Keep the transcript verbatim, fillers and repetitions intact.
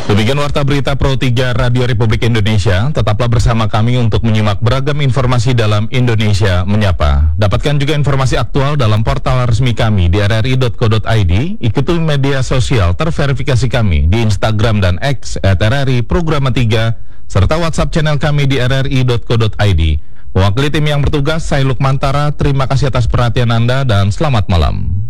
Demikian Warta Berita Pro tiga Radio Republik Indonesia. Tetaplah bersama kami untuk menyimak beragam informasi dalam Indonesia Menyapa. Dapatkan juga informasi aktual dalam portal resmi kami di r r i dot co dot i d. Ikuti media sosial terverifikasi kami di Instagram dan X at r r i Programa tiga, serta WhatsApp channel kami di r r i dot co dot i d. Mewakili tim yang bertugas, saya Lukmantara. Terima kasih atas perhatian Anda dan selamat malam.